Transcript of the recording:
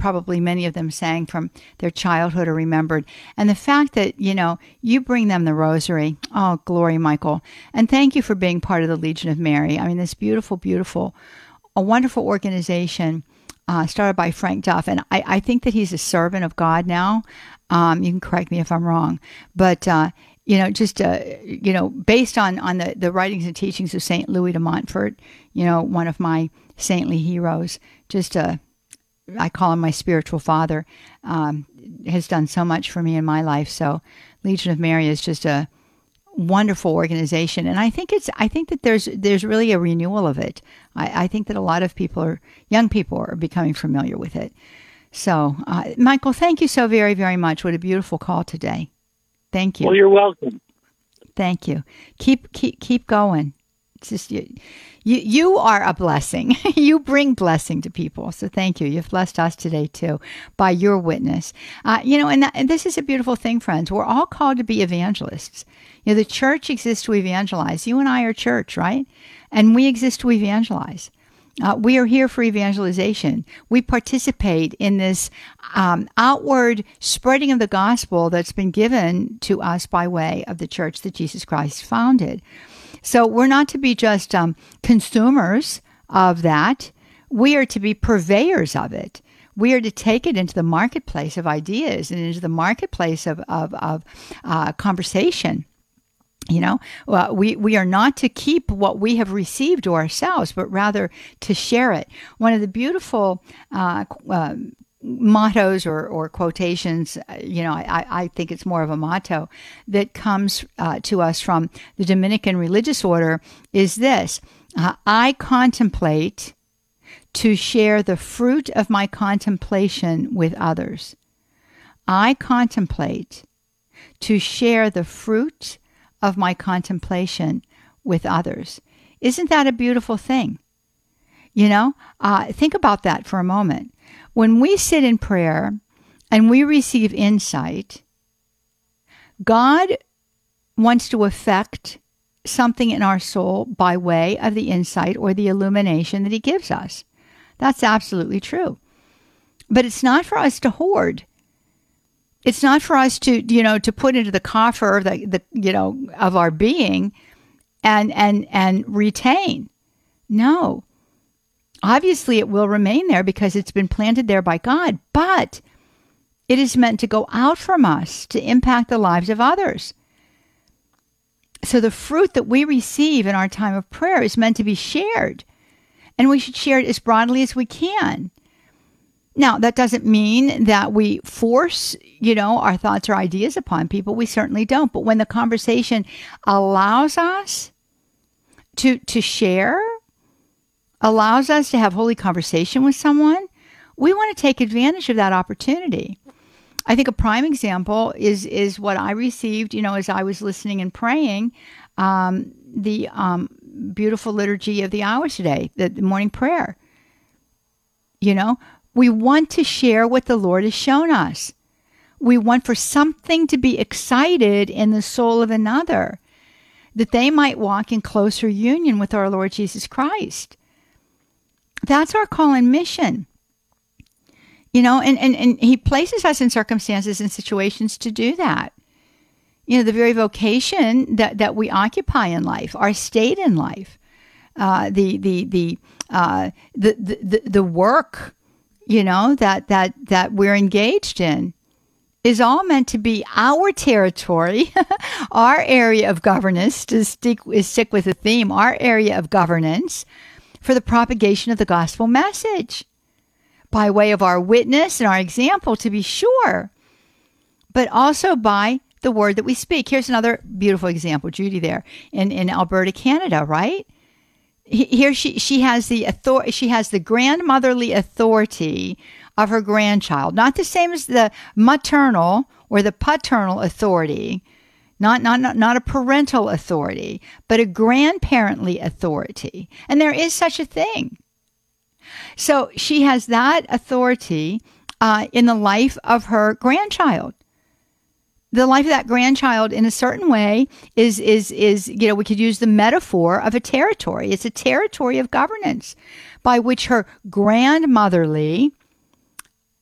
probably many of them sang from their childhood or remembered. And the fact that, you bring them the rosary. Oh, glory, Michael. And thank you for being part of the Legion of Mary. I mean, this beautiful, beautiful, a wonderful organization started by Frank Duff. And I think that he's a servant of God now. You can correct me if I'm wrong. But, based on the writings and teachings of St. Louis de Montfort, one of my saintly heroes, I call him my spiritual father, has done so much for me in my life. So Legion of Mary is just a wonderful organization. And I think that there's really a renewal of it. I think that a lot of young people are becoming familiar with it. So, Michael, thank you so very, very much. What a beautiful call today. Thank you. Well, you're welcome. Thank you. Keep going. It's just you are a blessing. You bring blessing to people. So thank you. You've blessed us today too by your witness. And this is a beautiful thing, friends. We're all called to be evangelists. The church exists to evangelize. You and I are church, right? And we exist to evangelize. We are here for evangelization. We participate in this outward spreading of the gospel that's been given to us by way of the church that Jesus Christ founded. So we're not to be just consumers of that. We are to be purveyors of it. We are to take it into the marketplace of ideas and into the marketplace of conversation. We are not to keep what we have received to ourselves, but rather to share it. One of the beautiful mottos or quotations, I think it's more of a motto that comes to us from the Dominican religious order is this: I contemplate to share the fruit of my contemplation with others. I contemplate to share the fruit of my contemplation with others. Isn't that a beautiful thing? Think about that for a moment. When we sit in prayer and we receive insight, God wants to affect something in our soul by way of the insight or the illumination that he gives us. That's absolutely true. But it's not for us to hoard. It's not for us to put into the coffer of of our being and retain. No. Obviously, it will remain there because it's been planted there by God, but it is meant to go out from us to impact the lives of others. So the fruit that we receive in our time of prayer is meant to be shared, and we should share it as broadly as we can. Now, that doesn't mean that we force, our thoughts or ideas upon people. We certainly don't. But when the conversation allows us to share, allows us to have holy conversation with someone, we want to take advantage of that opportunity. I think a prime example is what I received, as I was listening and praying, the beautiful liturgy of the hours today, the morning prayer. We want to share what the Lord has shown us. We want for something to be excited in the soul of another, that they might walk in closer union with our Lord Jesus Christ. That's our call and mission. And he places us in circumstances and situations to do that. The very vocation that we occupy in life, our state in life, the work, that we're engaged in is all meant to be our territory, our area of governance, to stick with the theme, our area of governance for the propagation of the gospel message by way of our witness and our example, to be sure, but also by the word that we speak. Here's another beautiful example, Judy there in Alberta, Canada, right? Here she has the authority. She has the grandmotherly authority of her grandchild, not the same as the maternal or the paternal authority, not a parental authority, but a grandparently authority. And there is such a thing. So she has that authority in the life of her grandchild. The life of that grandchild, in a certain way, is we could use the metaphor of a territory. It's a territory of governance by which her grandmotherly